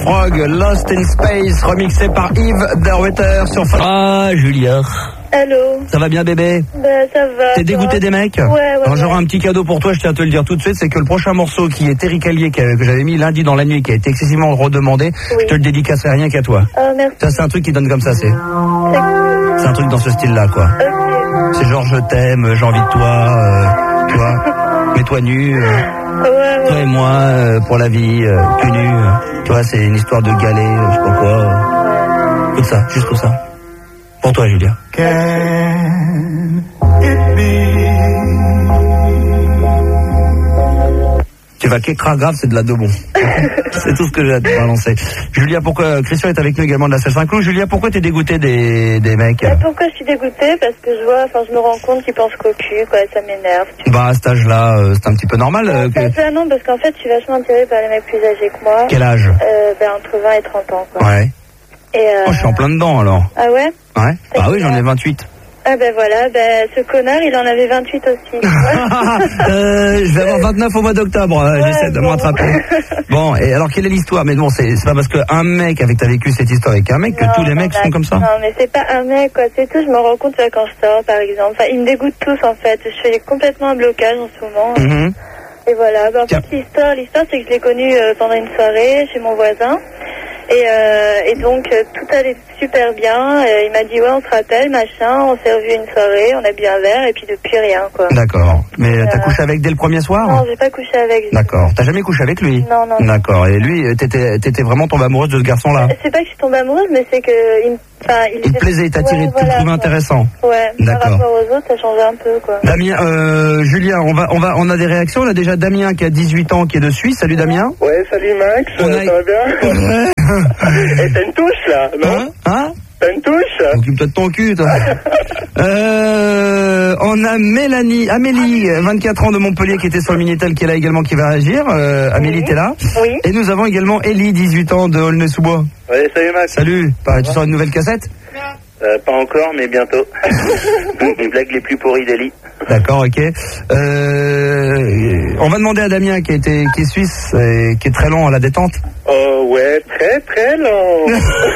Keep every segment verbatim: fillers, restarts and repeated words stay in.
Frog, Lost in Space, remixé par Yves Derwetter sur... Ah, Julia. Allô. Ça va bien, bébé? Bah, ça va. T'es dégoûté des mecs? Ouais, ouais. Alors, j'aurai ouais. un petit cadeau pour toi, je tiens à te le dire tout de suite, c'est que le prochain morceau qui est Terry Callier, que, que j'avais mis lundi dans la nuit, qui a été excessivement redemandé, oui. Je te le dédicacerai rien qu'à toi. Ah, merci. Ça, c'est un truc qui donne comme ça, c'est... C'est, c'est un truc dans ce style-là, quoi. Okay. C'est genre, je t'aime, j'ai envie de toi, euh, tu vois, mets-toi nu, euh, ouais, ouais. toi et moi, euh, pour la vie, euh, plus nu, euh, tu vois, c'est une histoire de galet, euh, je sais pas quoi, euh, tout ça, juste tout ça. Pour toi, Julia. Can it be? Tu vas qu'écra grave, c'est de la de bon. C'est tout ce que j'ai à te balancer. Julia, pourquoi Christian est avec nous également de la Saint-Cloud. Julia, pourquoi t'es dégoûtée des, des mecs? Bah, pourquoi je suis dégoûtée? Parce que je vois, enfin, je me rends compte qu'ils pensent qu'au cul, quoi, ça m'énerve. Bah, à cet âge-là, euh, c'est un petit peu normal. Euh, que... ça, non, parce qu'en fait, je suis vachement attirée par les mecs plus âgés que moi. Quel âge? euh, Ben, entre vingt et trente ans, quoi. Ouais. Et euh... Oh, je suis en plein dedans, alors. Ah ouais? Ouais. Ah oui, j'en ai vingt-huit. Ah ben voilà, ben ce connard, il en avait vingt-huit aussi. euh, je vais avoir vingt-neuf au mois d'octobre, ouais, j'essaie de bon. me rattraper. Bon, et alors quelle est l'histoire? Mais bon, c'est, c'est pas parce qu'un mec, avec t'as vécu cette histoire avec un mec, que non, tous les mecs sont comme ça? Non, mais c'est pas un mec, quoi, c'est tout, je me rends compte quand je sors, par exemple. Enfin, ils me dégoûtent tous, en fait. Je fais complètement un blocage en ce moment. Mm-hmm. Et voilà, ben, en fait, l'histoire, l'histoire, c'est que je l'ai connu euh, pendant une soirée chez mon voisin. Et, euh, et donc euh, tout allait super bien. Euh, il m'a dit ouais, on se rappelle, machin. On s'est revu une soirée, on a bu un verre et puis depuis rien, quoi. D'accord. Mais euh, t'as euh... couché avec dès le premier soir? Non, j'ai pas couché avec. D'accord. T'as jamais couché avec lui? Non, non. D'accord. Et lui, t'étais, t'étais vraiment tombée amoureuse de ce garçon-là? C'est pas que je suis tombée amoureuse, mais c'est que il, enfin, il, il te plaisait, il t'a attiré, ouais, tu voilà, le trouvais intéressant. Ouais. D'accord. Par rapport aux autres, ça changeait un peu, quoi. Damien, euh, Julien, on va, on va, on a des réactions. On a déjà Damien qui a dix-huit ans, qui est de Suisse. Salut Damien. Ouais, salut Max. On ça a... va bien? Et t'as une touche là, non? Hein, hein? T'as une touche? Occupe-toi de ton cul, toi. euh, on a Mélanie, Amélie, vingt-quatre ans de Montpellier, qui était sur le Minitel, qui est là également, qui va réagir. Euh, Amélie, oui. T'es là? Oui. Et nous avons également Ellie, dix-huit ans, de Aulnay-sous-Bois. Ouais, salut Max. Salut. Bah, tu sors une nouvelle cassette? Euh, pas encore, mais bientôt. Les blagues les plus pourries d'Eli. D'accord, ok. Euh, on va demander à Damien, qui, a été, qui est suisse, et qui est très long à la détente. Oh ouais, très très long.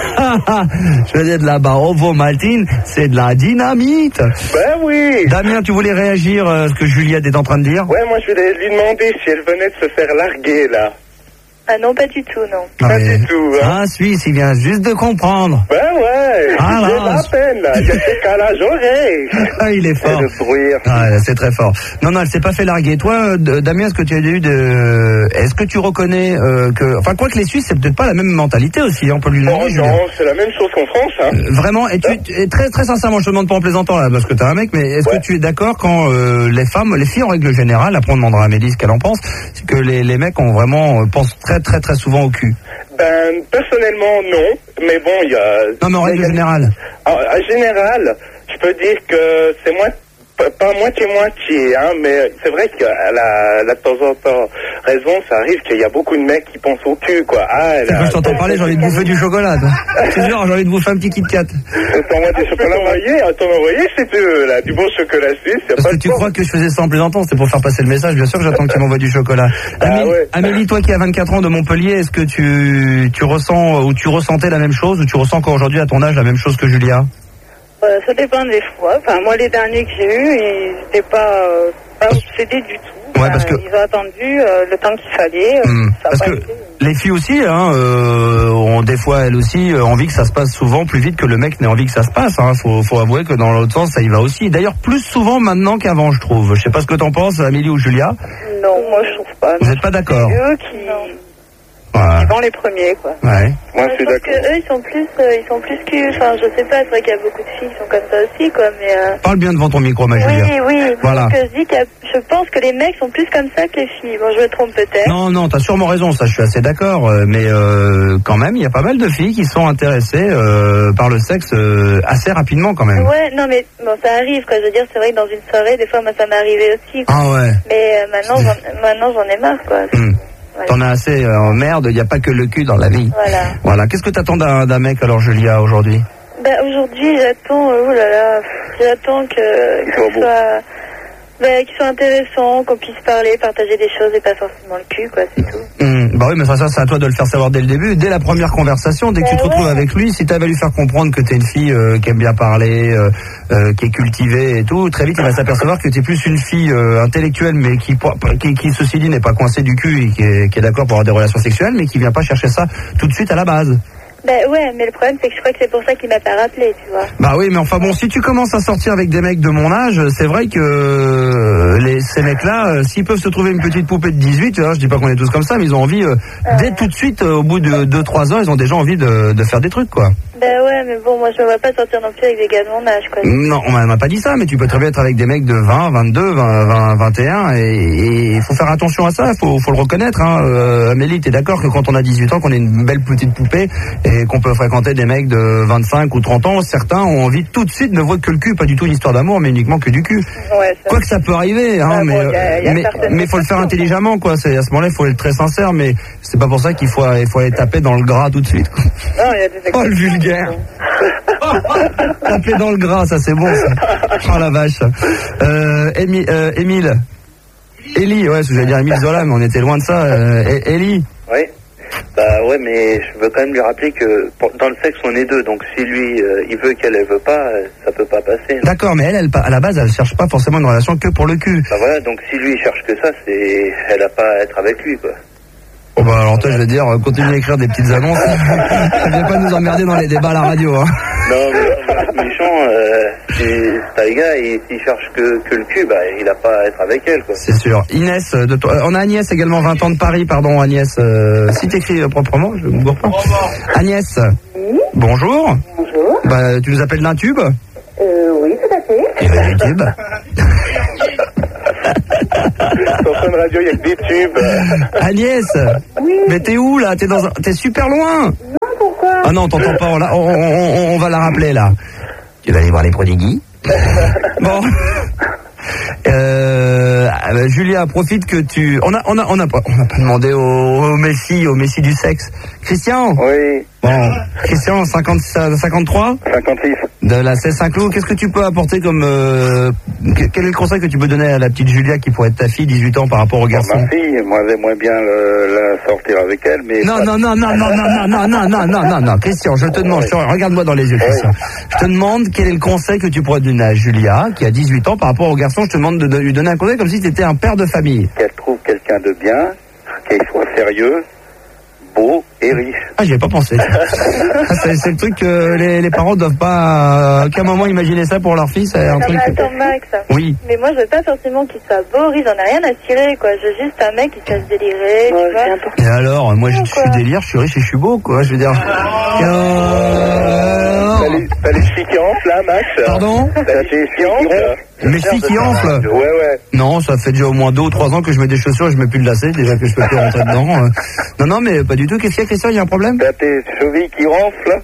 Je veux dire de la Barovo Maltine, c'est de la dynamite. Ben oui. Damien, tu voulais réagir à ce que Juliette est en train de dire? Ouais, moi je voulais lui demander si elle venait de se faire larguer là. Ah non, pas du tout, non. Pas du tout, hein. Ah, Suisse, il vient juste de comprendre. Ben ouais, ah, j'ai la peine, là. Il y a des calages oreilles. Ah, il est fort. Le bruire. Ah, c'est très fort. Non, non, elle s'est pas fait larguer. Toi, Damien, est-ce que tu as eu de... Est-ce que tu reconnais euh, que... Enfin, quoi que les Suisses, c'est peut-être pas la même mentalité aussi, hein, on peut lui demander. Non, non, c'est la même chose qu'en France, hein. Euh, vraiment, et tu... Et très, très sincèrement, je te demande pas en plaisantant, là, parce que t'es un mec, mais est-ce ouais. que tu es d'accord quand euh, les femmes, les filles en règle générale, après on demandera à Amélie ce qu'elle en pense, c'est que les, les mecs ont vraiment, euh, pensent très, très, très souvent au cul? Ben, personnellement, non. Mais bon, il y a... Non, mais en règle générale. En, en général, je peux dire que c'est moins... Pas moitié-moitié, hein, mais c'est vrai qu'à la, la de temps en temps raison, ça arrive qu'il y a beaucoup de mecs qui pensent au cul, quoi. Ah, c'est quand je t'entends parler, j'ai envie de bouffer du chocolat, toi. C'est genre, j'ai envie de bouffer un petit Kit Kat. T'envoies des chocolats envoyés, t'en envoyer, c'est tu là, du bon chocolat suisse. Parce pas que tu temps. Crois que je faisais ça en plaisantant, c'était pour faire passer le message, bien sûr que j'attends que tu m'envoies du chocolat. Ah, Amélie, ouais. Amélie, toi qui as vingt-quatre ans de Montpellier, est-ce que tu, tu ressens, ou tu ressentais la même chose, ou tu ressens encore aujourd'hui à ton âge la même chose que Julia? Euh, ça dépend des fois. Enfin, moi, les derniers que j'ai eus, ils n'étaient pas, euh, pas obsédés du tout. Ouais, enfin, parce que... Ils ont attendu euh, le temps qu'il fallait. Mmh. Ça parce que été... les filles aussi, hein, euh, ont des fois, elles aussi, euh, envie que ça se passe souvent plus vite que le mec n'ait envie que ça se passe. Hein. Faut, faut avouer que dans l'autre sens, ça y va aussi. D'ailleurs, plus souvent maintenant qu'avant, je trouve. Je sais pas ce que t'en penses, Amélie ou Julia. Non, moi, je trouve pas. Vous n'êtes pas d'accord? C'est eux qui... Non. Ouais. Ils vont les premiers, quoi. Ouais. Moi, je suis d'accord. Parce que eux, ils sont plus, euh, ils sont plus que, enfin, je sais pas, c'est vrai qu'il y a beaucoup de filles qui sont comme ça aussi, quoi, mais. Euh... Parle bien devant ton micro, ma oui, Julia. Oui, oui. Voilà. Donc, je dis que je pense que les mecs sont plus comme ça que les filles. Bon, je me trompe peut-être. Non, non, t'as sûrement raison, ça, je suis assez d'accord, euh, mais euh, quand même, il y a pas mal de filles qui sont intéressées euh, par le sexe euh, assez rapidement, quand même. Ouais, non, mais bon, ça arrive, quoi. Je veux dire, c'est vrai que dans une soirée, des fois, moi, ça m'est arrivé aussi. Quoi. Ah ouais. Mais euh, maintenant, j'en, maintenant, j'en ai marre, quoi. Hum. Voilà. T'en as assez, euh, merde, il n'y a pas que le cul dans la vie. Voilà. Voilà. Qu'est-ce que t'attends d'un, d'un mec, alors, Julia, aujourd'hui? Ben, aujourd'hui, j'attends, euh, oulala, j'attends que, qu'il bon. soit, ben, qu'il soit intéressant, qu'on puisse parler, partager des choses et pas forcément le cul, quoi, c'est tout. Mmh. Bah oui, mais ça, ça c'est à toi de le faire savoir dès le début, dès la première conversation, dès que bah tu te ouais. retrouves avec lui, si t'avais lui faire comprendre que t'es une fille euh, qui aime bien parler, euh, euh, qui est cultivée et tout, très vite il va s'apercevoir que t'es plus une fille euh, intellectuelle, mais qui, qui, qui ceci dit n'est pas coincée du cul et qui est, qui est d'accord pour avoir des relations sexuelles, mais qui vient pas chercher ça tout de suite à la base. Bah ouais, mais le problème c'est que je crois que c'est pour ça qu'il m'a pas rappelé, tu vois. Bah oui, mais enfin bon, si tu commences à sortir avec des mecs de mon âge, c'est vrai que les, ces mecs-là, euh, s'ils peuvent se trouver une petite poupée de dix-huit, tu vois, je dis pas qu'on est tous comme ça, mais ils ont envie, euh, euh... dès tout de suite, euh, au bout de deux trois ans, ils ont déjà envie de, de faire des trucs, quoi. Bah ouais, mais bon, moi je me vois pas sortir non plus avec des gars de mon âge, quoi. Non, on m'a pas dit ça, mais tu peux très bien être avec des mecs de vingt, vingt-deux, vingt, vingt, vingt et un, et il faut faire attention à ça, faut, faut le reconnaître, hein. Euh, Amélie, t'es d'accord que quand on a dix-huit ans, qu'on est une belle petite poupée, et qu'on peut fréquenter des mecs de vingt-cinq ou trente ans, certains ont envie tout de suite, ne voient que le cul, pas du tout une histoire d'amour, mais uniquement que du cul. Ouais, quoi que ça peut arriver, hein, ah, mais, bon, y a, y a mais, mais faut le faire intelligemment, quoi. C'est, à ce moment-là, il faut être très sincère, mais c'est pas pour ça qu'il faut, il faut aller taper dans le gras tout de suite, quoi. Non, y a des oh, le vulgaire. Taper dans le gras, ça c'est bon, ça. Oh la vache. Euh, Émi, euh, Émile. Élie, ouais, j'allais dire Émile Zola, mais on était loin de ça. Euh, Élie. Oui. Bah ouais, mais je veux quand même lui rappeler que pour, dans le sexe on est deux, donc si lui euh, il veut qu'elle elle veut pas, ça peut pas passer. D'accord, mais elle, elle, à la base, elle cherche pas forcément une relation que pour le cul. Bah voilà, donc si lui il cherche que ça, c'est, elle a pas à être avec lui, quoi. Oh bah alors toi je vais dire, continue à écrire des petites annonces. Ça vient pas nous emmerder dans les débats à la radio, hein. Non, mais méchant, euh, c'est t'as les gars, et s'il cherche que, que le cul, bah il a pas à être avec elle, quoi. C'est sûr. Inès, de toi, on a Agnès également, vingt ans de Paris, pardon Agnès. Euh, si t'écris proprement, je me gourre pas. Agnès. Oui. Bonjour. Bonjour. Bah tu nous appelles d'un tube? Euh, oui, tout à fait. Et ben du tube. Sur Fun Radio, il n'y a que des tubes. Agnès. Oui. Mais t'es où là? T'es dans un... T'es super loin. Non, pourquoi? Ah non, t'entends pas. On, on, on, on va la rappeler là. Tu vas aller voir les prodigues. Bon. Euh, Julia, profite que tu. On a, on a, on a pas, on a pas demandé au, au Messi, au Messi du sexe. Christian. Oui. Bon, Christian, cinquante, cinquante-trois. cinquante-six. De la C Saint-Cloud. Qu'est-ce que tu peux apporter comme euh, quel est le conseil que tu peux donner à la petite Julia qui pourrait être ta fille, dix-huit ans, par rapport au garçon? Ma fille, moi j'aimerais bien le, la sortir avec elle, mais. Non, non, non, non, non, non, non, non, non, non, non, non, Christian, je te demande, ouais. Regarde-moi dans les yeux, Christian. Ouais. Je te demande quel est le conseil que tu pourrais donner à Julia, qui a dix-huit ans, par rapport au garçon. Je te demande de, de lui donner un conseil comme si tu étais un père de famille. Qu'elle trouve quelqu'un de bien, qu'il soit sérieux, beau et riche. Ah, j'y ai pas pensé. c'est, c'est le truc que les, les parents doivent pas, à aucun moment imaginer ça pour leur fils. C'est un non, truc. Mais attends, Max. Oui. Mais moi, je veux pas forcément qu'il soit beau, riche, j'en ai rien à tirer, quoi. Je veux juste un mec qui sache délirer, ouais, tu vois. Et alors, moi, je, je suis délire, je suis riche et je suis beau, quoi. Je veux dire. Euh... T'as les, t'as les filles qui enflent, là, Max? Pardon? T'as les filles qui enflent? Mes filles qui enflent? Ouais, ouais. Non, ça fait déjà au moins deux ou trois ans que je mets des chaussures et je mets plus de lacets, déjà que je peux plus rentrer dedans. Non, non, mais pas du tout. Qu'est-ce qu'il y a, Christian? Il y a un problème? T'as tes chevilles qui ronflent?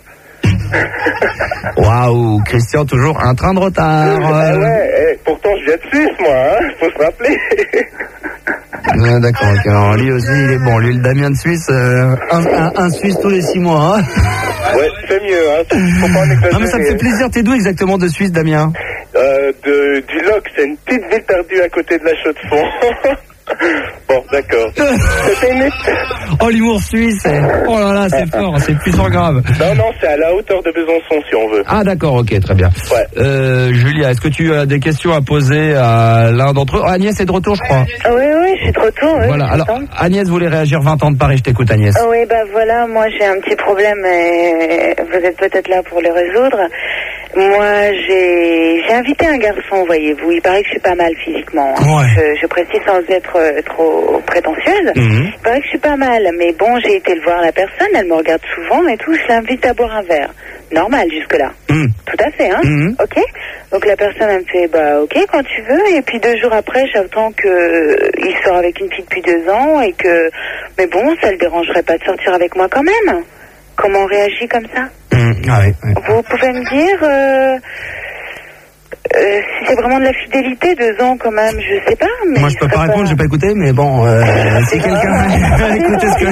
Waouh, Christian, toujours un train de retard. Ah ouais, eh, pourtant je viens de Suisse, moi, hein, faut se rappeler. Ouais, d'accord, ok. Alors, lui aussi, il est bon. Lui, le Damien de Suisse, euh, un, un, un Suisse tous les six mois. Hein. Ouais, c'est mieux, hein. Faut pas en exagérer. Non, mais ça me fait plaisir. T'es d'où exactement de Suisse, Damien? Euh, de, du Loc, c'est une petite ville perdue à côté de la Chaux-de-Fonds. Bon, d'accord. C'était une... Oh, l'humour suisse. Oh là là, c'est fort, c'est puissant grave. Non, non, c'est à la hauteur de Besançon, si on veut. Ah, d'accord, ok, très bien. Ouais. Euh, Julia, est-ce que tu as des questions à poser à l'un d'entre eux? Oh, Agnès est de retour, je crois. Oui, oui, je suis de retour. Oui, voilà, alors, Agnès voulait réagir, vingt ans de Paris, je t'écoute, Agnès. Oh, oui, bah voilà, moi j'ai un petit problème et vous êtes peut-être là pour le résoudre. Moi, j'ai j'ai invité un garçon, voyez-vous. Il paraît que je suis pas mal physiquement. Hein. Ouais. Je, je précise sans être euh, trop prétentieuse. Mm-hmm. Il paraît que je suis pas mal. Mais bon, j'ai été le voir la personne. Elle me regarde souvent et tout. Je l'invite à boire un verre. Normal jusque-là. Mm. Tout à fait, hein. Mm-hmm. Ok. Donc la personne, elle me fait, bah ok, quand tu veux. Et puis deux jours après, j'entends que euh, il sort avec une fille depuis deux ans et que, mais bon, ça le dérangerait pas de sortir avec moi quand même. Comment on réagit comme ça? Mmh, ah oui, oui. Vous pouvez me dire euh, euh, si c'est vraiment de la fidélité, deux ans quand même, je sais pas. Mais moi je peux pas répondre, pas... j'ai pas écouté, mais bon, euh, si quelqu'un a écouté ce que...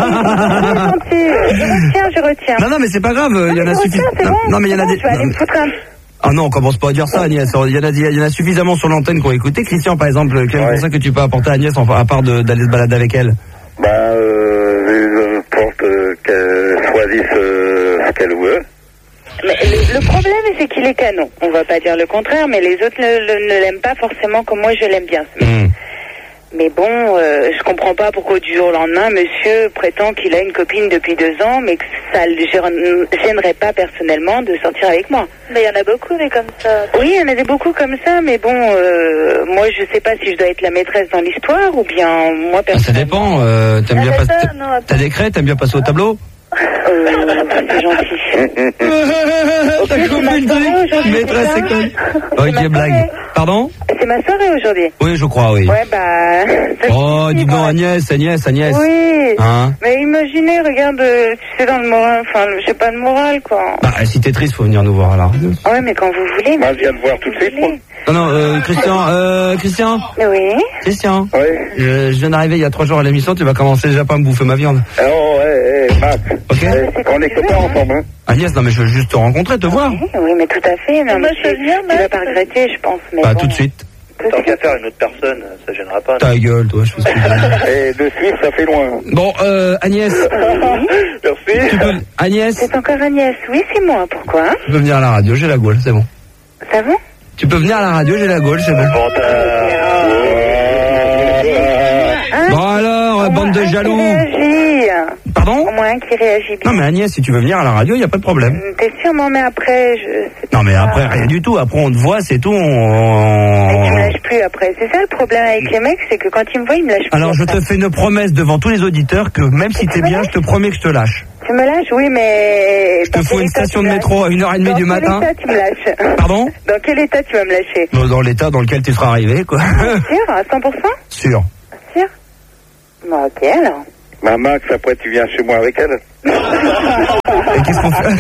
Je retiens, je retiens. Non, non, mais c'est pas grave, il y en a suffisamment. Non, bon, non, mais il y en a des... Je vais aller me foutre un... Ah non, on commence pas à dire ça, Agnès. Il y en a, il y en a suffisamment sur l'antenne qui ont écouté. Christian, par exemple, quel est le conseil que tu peux apporter à Agnès à part de, d'aller se balader avec elle? Bah, euh, importe euh, qu'elle choisisse euh, ce qu'elle veut. Mais le, le problème, c'est qu'il est canon. On va pas dire le contraire, mais les autres ne, ne, ne l'aiment pas forcément comme moi je l'aime bien. Mmh. Mais bon, euh, je comprends pas pourquoi du jour au lendemain, monsieur prétend qu'il a une copine depuis deux ans, mais que ça le gênerait pas personnellement de sortir avec moi. Mais il y en a beaucoup des comme ça. Oui, il y en a des beaucoup comme ça, mais bon, euh, moi je sais pas si je dois être la maîtresse dans l'histoire ou bien moi personnellement. Ça dépend, euh, t'aimes bien Ah, passer... ça, non, T'as des craies, t'aimes bien passer au tableau? Euh, c'est gentil. T'as compris le truc? Maîtresse, c'est quoi? Ok, blague. Pardon? C'est ma soirée aujourd'hui. Oui, je crois, oui. Ouais, bah... Oh, dis donc, Agnès, Agnès, Agnès. Oui. Hein? Mais imaginez, regarde, euh, tu sais, dans le moral, enfin, je sais pas le moral, quoi. Bah, si t'es triste, faut venir nous voir à la radio. Ouais, mais quand vous voulez. Moi, je viens de voir tout de suite. Moi. Non, non, euh, Christian, euh, Christian? Oui. Christian? Oui. Je, je viens d'arriver il y a trois jours à l'émission, tu vas commencer déjà pas à me bouffer ma viande. Oh, hé, hé, Max. Ok. Eh, on est copains ensemble, hein. Agnès, non, mais je veux juste te rencontrer, te voir. Oui, oui, mais tout à fait. Non, Moi, mais je tu, viens, tu Max. vas pas regretter, je pense. Mais Bah, bon. tout de suite. Tant qu'à faire une autre personne, ça gênera pas. Ta gueule, toi, je fais ce que je veux. Et de suivre, ça fait loin. Bon, euh, Agnès. Merci. Tu peux... Agnès, C'est encore Agnès. Oui, c'est moi. Pourquoi? tu peux venir à la radio, j'ai la gaule, c'est bon. Ça va? Tu peux venir à la radio, j'ai la gaule, c'est bon. Bon, t'as... Hein? Bon alors, Au bande moins de un qui jaloux. réagit. Pardon? Au moins un qui réagit bien. Non mais Agnès, si tu veux venir à la radio, il n'y a pas de problème. T'es sûr? Non, mais après, je... c'est Non mais pas- après, rien du tout. Après, on te voit, c'est tout. Et tu me On... lâches plus après. C'est ça le problème avec les mecs, c'est que quand ils me voient, ils me lâchent plus. Alors, je après. te fais une promesse devant tous les auditeurs que même si t'es bien, je te promets que je te lâche. Tu me lâches, oui, mais... Je te fous une station de métro à une heure trente du matin. Dans quel état tu me lâches? Pardon? Dans quel état tu vas me lâcher? Dans dans l'état dans lequel tu seras arrivé, quoi. Sûr, à cent pour cent? Sûr. Sûr? Bon, ok, alors. Bah, Max, après, tu viens chez moi avec elle. Et qu'est-ce qu'on fait?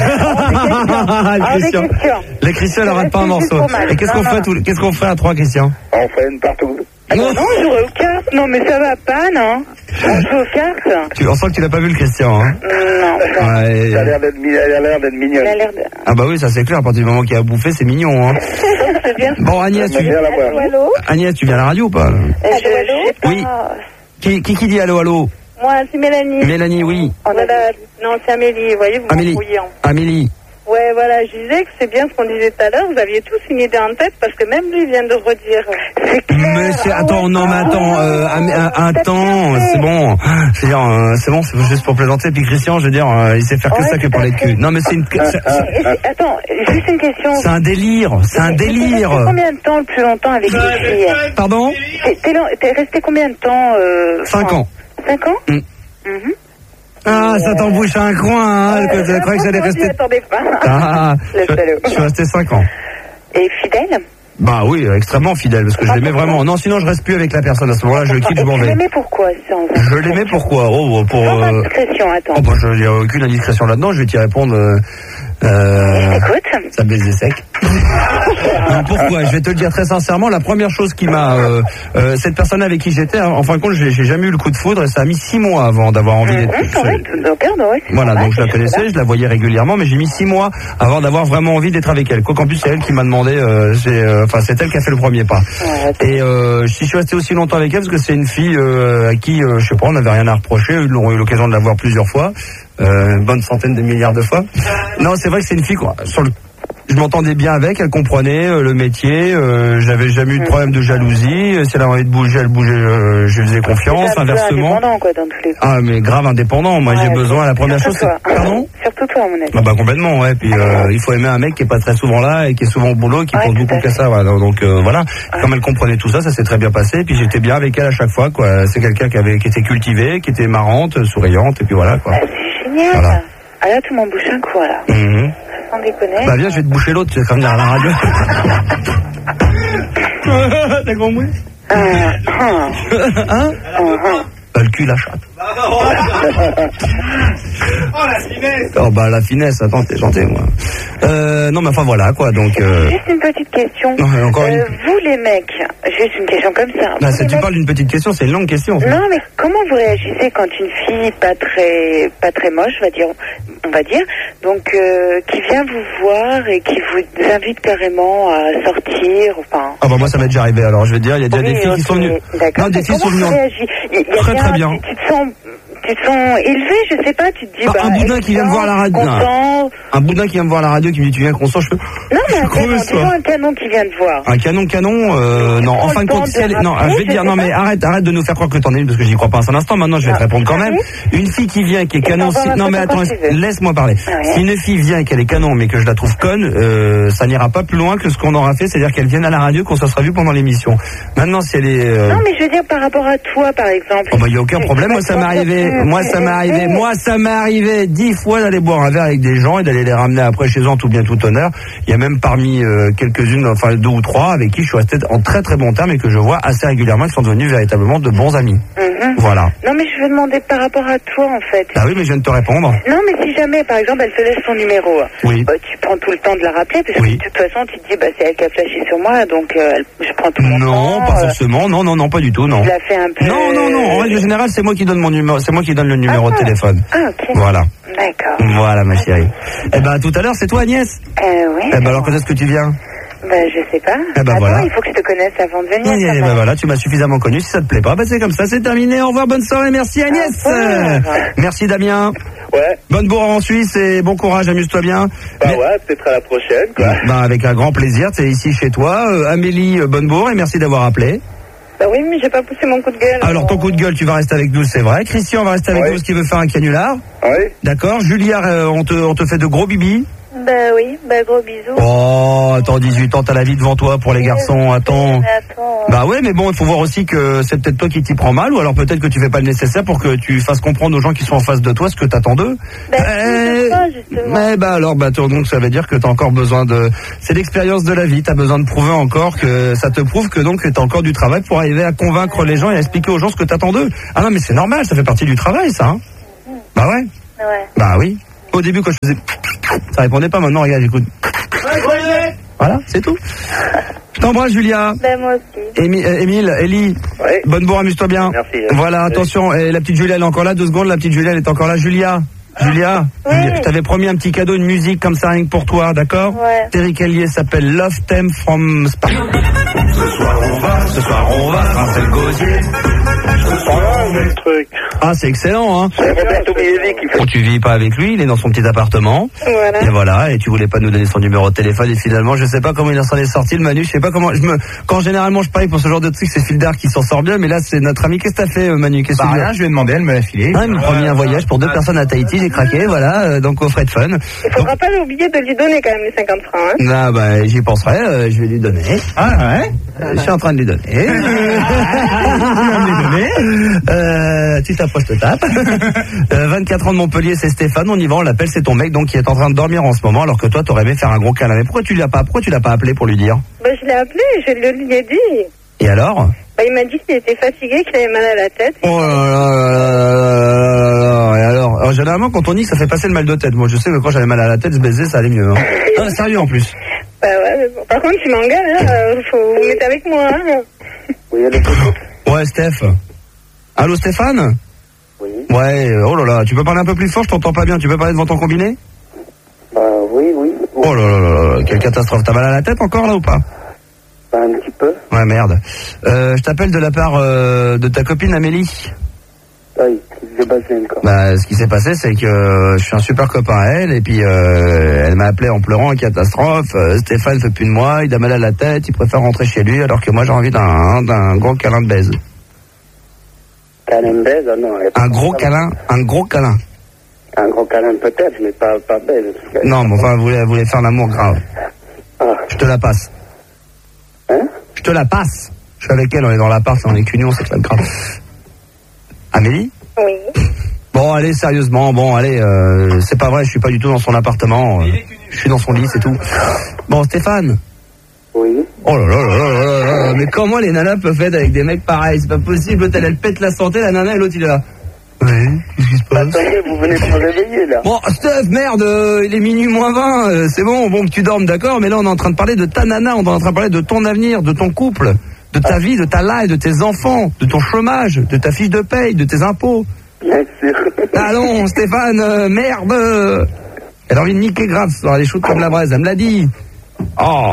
Ah, Le des Christian. questions. Les Christian, elle arrête pas un morceau. Et qu'est-ce qu'on fait, tous- qu'est-ce qu'on fait à trois, Christian? On fait une partout. Ah non, non, on jouerait aux cartes. Non, mais ça va pas, non? On joue aux cartes? Tu, on sent que tu l'as pas vu, le Christian, hein? Non. Ouais. Elle a l'air d'être mi- elle a l'air d'être Il mignonne. a l'air de... Ah bah oui, ça c'est clair, à partir du moment qu'il a bouffé, c'est mignon, hein. C'est bien. Bon, Agnès, tu, J'aimerais bien la voir. Allô, allô? Agnès, tu viens à la radio ou pas? là? Je, Allô, je sais pas. Oui. Qui, qui, qui dit allô, allô? Moi, c'est Mélanie. Mélanie, oui. On a- Voilà. Non, c'est Amélie. Vous voyez, vous Amélie. m'embrouillez. hein. Amélie. Ouais, voilà. Je disais que c'est bien ce qu'on disait tout à l'heure. Vous aviez tous une idée en tête parce que même lui vient de redire. C'est clair. Mais c'est, Ah attends, ouais. non, mais attends, euh, un, un- un temps, c'est bon. Je veux dire, euh, c'est bon, c'est juste pour plaisanter. Puis Christian, je veux dire, euh, il sait faire que Ouais, ça que tout à parler de fait. cul. Non, mais c'est une, c'est, Et c'est- Attends, juste une question. c'est un délire, c'est un T'es resté délire. combien de temps le plus longtemps avec les filles? Pardon? T'es- T'es long- t'es resté combien de temps euh, Cinq enfin, ans. Cinq ans? Mm. Mhm. Ah, ça t'embouche un coin, hein, que je croyais que j'allais rester. Attendez pas. Ah, Le je, salaud. je suis resté cinq ans. Et fidèle? Bah oui, euh, extrêmement fidèle, parce que je l'aimais vraiment. Non, sinon je reste plus avec la personne. À ce moment-là, je le quitte, je m'en Tu vais. l'aimais pourquoi ça en fait? Je l'aimais pourquoi? Oh, pour. Sans Euh... indiscrétion, attends. Oh, bah, je n'y a aucune indiscrétion là-dedans. Je vais t'y répondre. Euh... euh, Écoute. Ça baisait sec. Non, pourquoi? Je vais te le dire très sincèrement. La première chose qui m'a, euh, euh, cette personne avec qui j'étais, hein, en fin de compte, j'ai, j'ai jamais eu le coup de foudre et ça a mis six mois avant d'avoir envie d'être. Hum, hum, ouais, donc, regarde, ouais, c'est Voilà, normal, donc je la c'est connaissais, ça. je la voyais régulièrement, mais j'ai mis six mois avant d'avoir vraiment envie d'être avec elle. Quoi qu'en plus, c'est elle qui m'a demandé, euh, c'est, euh, enfin, c'est elle qui a fait le premier pas. Ouais, Et euh, si je suis resté aussi longtemps avec elle, parce que c'est une fille euh, à qui, euh, je sais pas, on n'avait rien à reprocher. Ils ont eu l'occasion de la voir plusieurs fois, euh, une bonne centaine de milliards de fois. Non, c'est vrai que c'est une fille quoi, sur le je m'entendais bien avec, elle comprenait euh, le métier, euh, j'avais jamais eu de problème de jalousie, euh, si elle avait envie de bouger, elle bougeait, euh, je lui faisais confiance, Déjà un peu inversement. indépendant, quoi, dans tous les cas. Ah mais grave indépendant, moi j'ai Ouais, besoin, la première chose surtout c'est... toi. Pardon? Surtout toi, à mon avis. Ah bah complètement, ouais, puis euh, il faut aimer un mec qui est pas très souvent là et qui est souvent au boulot, qui Ouais, pense tout beaucoup à qu'à fait. ça, voilà. Donc euh, voilà, comme elle comprenait tout ça, ça s'est très bien passé, et puis j'étais bien avec elle à chaque fois, quoi. C'est quelqu'un qui avait, qui était cultivé, qui était marrante, souriante, et puis voilà, quoi. Ah, c'est génial. Voilà. Ah là, tu m'en bouches un coup, là. Mhm. Sans déconner. Bah viens, je vais te boucher l'autre, tu vas quand même venir à la radio. T'as compris? Ah, ah, Hein? ah, ah. Bah, le cul, la chatte. Oh la finesse! Oh bah la finesse, attends, t'es gentil, moi. Euh, non mais enfin voilà, quoi, donc... Euh... Juste une petite question. Non, encore une- Euh, vous, les mecs, juste une question comme ça. Bah, Vous, si les tu mecs- parles d'une petite question, c'est une longue question. Non, mais comment vous réagissez quand une fille pas très, pas très moche, on va dire, on va dire, donc euh, qui vient vous voir et qui vous invite carrément à sortir, enfin. Ah bah moi ça m'est déjà arrivé, alors je vais te dire, il y a déjà Oui, des filles qui ok, sont venues... D'accord. Non, des Mais filles sont comment venues... tu en- réagis Il y a Très, bien- très bien. Tu te sens, tu te sens élevé, je sais pas, tu te dis... Bah, bah, un boudin qui vient me voir à la radio. Content. Un boudin qui vient me voir à la radio qui me dit tu viens consent, je fais... Non, mais un creuse, canon, toujours un canon qui vient te voir. Un canon canon, euh, non, en fin de compte, si elle est... non, je vais te dire, non mais arrête, arrête de nous faire croire que t'en es une parce que j'y crois pas un seul instant, maintenant je vais te répondre quand même. Une fille qui vient, qui est canon, si... non mais attends, laisse-moi parler. Si une fille vient et qu'elle est canon mais que je la trouve conne, euh, ça n'ira pas plus loin que ce qu'on aura fait, c'est-à-dire qu'elle vienne à la radio, qu'on se sera vu pendant l'émission. Maintenant si elle est... Euh... Non mais je veux dire par rapport à toi par exemple. Oh bah y a aucun problème, moi ça m'est arrivé, moi ça m'est arrivé, moi ça m'est arrivé dix fois d'aller boire un verre avec des gens et d'aller les ramener après chez eux en tout bien tout honneur. Il y a même parmi euh, quelques-unes, enfin deux ou trois avec qui je suis resté en très très bon terme et que je vois assez régulièrement, qui sont devenus véritablement de bons amis. Mm-hmm. Voilà. Non mais je veux demander par rapport à toi en fait. Ah oui mais je viens de te répondre. Non mais si jamais par exemple elle te laisse son numéro, oui. bah, tu prends tout le temps de la rappeler parce oui. que de toute façon tu te dis bah c'est elle qui a flashé sur moi donc euh, je prends tout mon non, temps. Non pas euh, forcément, non non non pas du tout non. Tu l'as fait un peu. Non non non, en règle générale c'est moi qui donne mon numéro, c'est moi qui donne le numéro ah, de téléphone. Ah ok. Voilà. D'accord. Voilà ma chérie. Eh ben à tout à l'heure, c'est toi Agnès. Euh oui. Eh ben alors quand est-ce que tu viens? Ben je sais pas. Eh ben Attends, voilà. il faut que je te connaisse avant de venir. Eh ben voilà, tu m'as suffisamment connu. Si ça te plaît pas, ben c'est comme ça, c'est terminé. Au revoir, bonne soirée, merci Agnès. Ah, merci Damien. Ouais. Bonne bourre en Suisse et bon courage, amuse-toi bien. Bah mais... ouais, peut-être à la prochaine, quoi. Ben avec un grand plaisir, t'es ici chez toi. Euh, Amélie, euh, bonne bourre et merci d'avoir appelé. Bah oui, mais j'ai pas poussé mon coup de gueule. Alors ton coup de gueule, tu vas rester avec nous, c'est vrai. Christian va rester avec ouais. nous, ce qui veut faire un canular. Oui. D'accord. Julia, euh, on te, on te fait de gros bibis. Bah oui, bah gros bisous. Oh, attends, dix-huit ans, t'as la vie devant toi pour les garçons, attends. attends. Bah ouais, mais bon, il faut voir aussi que c'est peut-être toi qui t'y prends mal, ou alors peut-être que tu fais pas le nécessaire pour que tu fasses comprendre aux gens qui sont en face de toi ce que t'attends d'eux. Bah euh, pas, justement. Mais bah alors, bah donc ça veut dire que t'as encore besoin de... C'est l'expérience de la vie, t'as besoin de prouver encore que ça te prouve que donc t'as encore du travail pour arriver à convaincre ouais. les gens et à expliquer aux gens ce que t'attends d'eux. Ah non, mais c'est normal, ça fait partie du travail, ça. Hein mmh. Bah ouais. Ouais. Bah oui. Au début, quand je faisais... Ça répondait pas, maintenant, regarde, j'écoute. Voilà, c'est tout. Je t'embrasse, Julia. Ben, moi aussi. Émi- euh, Émile, Ellie, oui. bonne bourre, amuse-toi bien. Merci. Voilà, oui. Attention, et la petite Julia, elle est encore là, deux secondes, la petite Julia, elle est encore là. Julia, Julia, oui. Julia, je t'avais promis un petit cadeau, une musique comme ça, rien que pour toi, d'accord? Ouais. Terry Kelly s'appelle Love Theme from Spa. Ce soir, on va, ce soir, on va, rincer le gosier. Le truc. Ah, c'est excellent, hein. C'est Roberto Mielevi qui fait. Bon, tu vis pas avec lui, il est dans son petit appartement. Voilà. Et voilà, et tu voulais pas nous donner son numéro de téléphone, et finalement, je sais pas comment il s'en est sorti, le Manu, je sais pas comment, je me, quand généralement je parie pour ce genre de truc, c'est Fildar qui s'en sort bien, mais là, c'est notre ami. Qu'est-ce que t'as fait, Manu? Qu'est-ce que bah, rien, je lui ai demandé, elle me l'a filé. Ah, il m'a promis un voyage pour deux personnes à Tahiti, j'ai craqué, voilà, euh, donc au frais de fun. Il faudra donc... pas oublier de lui donner quand même les cinquante francs, hein. Ah, bah, j'y penserai, euh, je vais lui donner. Ah, ouais? Euh, je suis en train de lui donner. Tu vas me les donner? Euh, tu t'approches, je te tape. euh, vingt-quatre ans de Montpellier, c'est Stéphane, on y va, on l'appelle, c'est ton mec, donc qui est en train de dormir en ce moment, alors que toi, t'aurais aimé faire un gros câlin. Mais pourquoi tu l'as pas, pourquoi tu l'as pas appelé pour lui dire? Bah, je l'ai appelé, je le lui ai dit. Et alors? Bah, il m'a dit qu'il était fatigué, qu'il avait mal à la tête. Oh là là là là là là. Et alors, alors, généralement, quand on dit que ça fait passer le mal de tête. Moi, je sais que quand j'avais mal à la tête, se baiser, ça allait mieux. Hein. Ah, sérieux en plus. Bah ouais, mais bon. Par contre, tu m'engueules, hein. Euh, faut vous mettre avec moi, hein. Oui, allez. Ouais, Steph. Allô, Stéphane? Oui. Ouais, oh là là, tu peux parler un peu plus fort, je t'entends pas bien. Tu peux parler devant ton combiné? Bah oui, oui. Oh là là là là, quelle catastrophe. T'as mal à la tête encore là ou pas? Bah, un petit peu. Ouais, merde. Euh, je t'appelle de la part euh, de ta copine Amélie. Oui, j'ai passé encore. Bah, ce qui s'est passé, c'est que euh, je suis un super copain à elle, et puis euh, elle m'a appelé en pleurant, catastrophe. Euh, Stéphane fait plus de moi, il a mal à la tête, il préfère rentrer chez lui, alors que moi j'ai envie d'un d'un gros câlin de baise. Câlin de baise, ah non. Un gros câlin, un gros câlin. Un gros câlin peut-être, mais pas, pas baise. Que... Non, mais enfin, elle voulait, elle voulait faire l'amour grave. Ah. Je te la passe. Hein? Je te la passe. Je suis avec elle, on est dans l'appart, on est qu'union, c'est pas grave. Amélie? Oui. Bon, allez, sérieusement, bon, allez, euh, c'est pas vrai, je suis pas du tout dans son appartement. Euh, je suis dans son lit, c'est tout. Bon, Stéphane? Oui. Oh là là là là là là, mais comment les nanas peuvent être avec des mecs pareils? C'est pas possible, l'autre elle, elle pète la santé, la nana et l'autre il est là. Ouais, qu'est-ce qui se passe? Attendez, vous venez de me réveiller là. Bon, Steph, merde, euh, il est minuit moins vingt, euh, c'est bon, bon que tu dormes, d'accord, mais là on est en train de parler de ta nana, on est en train de parler de ton avenir, de ton couple, de ta vie, de ta life, de tes enfants, de ton chômage, de ta fiche de paye, de tes impôts. Bien sûr. Allons, Stéphane, euh, merde. Elle a envie de niquer grave, ça aura des choses comme la braise, elle me l'a dit. Oh,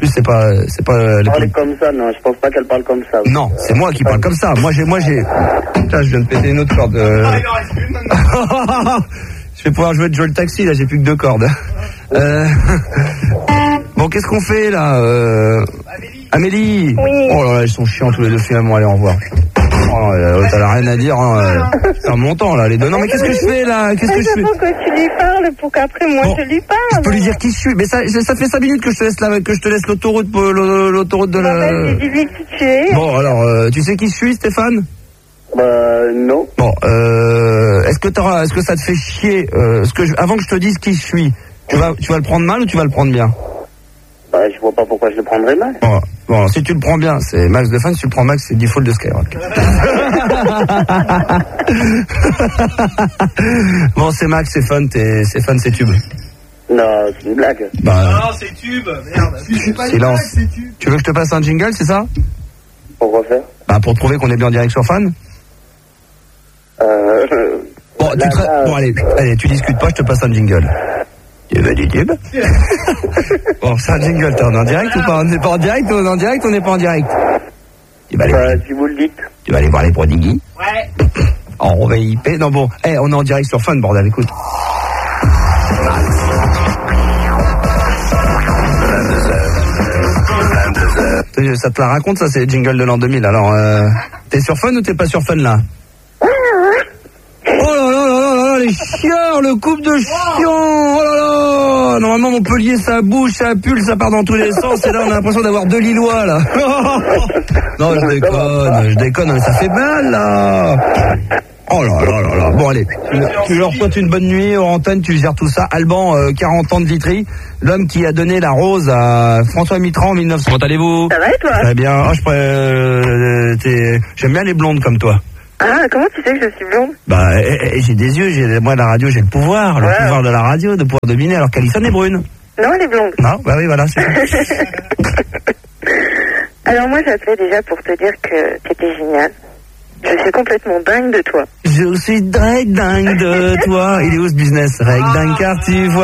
plus, c'est pas, c'est pas. Les parler comme ça, non, je pense pas qu'elle parle comme ça. Non, euh, c'est moi qui parle comme ça. Moi, j'ai, moi, j'ai. Putain, je viens de péter une autre corde. Euh... Ah, il en reste une maintenant. Je vais pouvoir jouer de Joe le taxi. Là, j'ai plus que deux cordes. Euh... Bon, qu'est-ce qu'on fait là euh... Amélie. Oui. Oh là là, ils sont chiants tous les deux finalement. Allez, au revoir. Oh, là, t'as rien à dire. Hein. Je perds mon temps là, les deux. Non, mais qu'est-ce que je fais là Qu'est-ce que je fais Faut que tu lui parles pour qu'après moi bon, je lui parle. Je peux lui dire qui je suis. Mais ça, ça fait cinq minutes que je te laisse la, que je te laisse l'autoroute, l'autoroute de la. Bah, dis-lui qui tu es. Bon, alors, euh, tu sais qui je suis, Stéphane? Bah, non. Bon, euh, est-ce que t'auras, est-ce que ça te fait chier euh, ce que je, avant que je te dise qui je suis, tu vas, tu vas le prendre mal ou tu vas le prendre bien? Bah, je vois pas pourquoi je le prendrais mal. Bon, bon, si tu le prends bien, c'est Max de Fun. Si tu le prends Max, c'est default de Skyrock. Bon, c'est Max, c'est Fun, c'est, c'est Fun, c'est Tube. Non, c'est une blague. Bah, Non, c'est Tube, merde. C'est pas une silence. blague, c'est Tube. Tu veux que je te passe un jingle, c'est ça? Pourquoi faire? Bah, pour prouver qu'on est bien en direct sur Fun. Euh... Bon, là, tu te... là, bon, allez, allez, tu discutes pas, je te passe un jingle. Tu veux du tube? Bon, c'est un jingle, t'es en direct ou pas? On n'est pas en direct, on est en direct, on n'est pas en direct. Tu vas aller, bah, si vous le dites. tu vas aller voir les prodigis. Ouais. En V I P. Non, bon, hey, on est en direct sur Fun, bordel, écoute. Ça te la raconte, ça, c'est le jingle de l'an deux mille. Alors, euh, t'es sur Fun ou t'es pas sur Fun, là? Oh là là là là là, les chiens, le couple de chiens. Oh là là. Normalement, Montpellier, ça bouge, ça pue, ça part dans tous les sens. Et là, on a l'impression d'avoir deux Lillois, là. Non, je déconne, je déconne, mais ça fait mal, là. Oh là là là là. Bon, allez, tu, tu leur souhaites une bonne nuit, aux antennes, tu gères tout ça. Alban, euh, quarante ans de Vitry, l'homme qui a donné la rose à François Mitterrand en mille neuf cents. Comment allez-vous? Ça va et toi? Très bien. Oh, je pourrais, euh, t'es- j'aime bien les blondes comme toi. Ah, comment tu sais que je suis blonde? Bah, eh, eh, j'ai des yeux, j'ai, moi, la radio, j'ai le pouvoir, le Ouais. pouvoir de la radio, de pouvoir deviner, alors qu'Alison est brune. Non, elle est blonde. Non, bah oui, voilà, c'est ça. Alors moi j'appelais déjà pour te dire que t'étais génial. Je suis complètement dingue de toi. Je suis dingue, dingue de toi. Il est où ce business? Reg dingue car tu vois.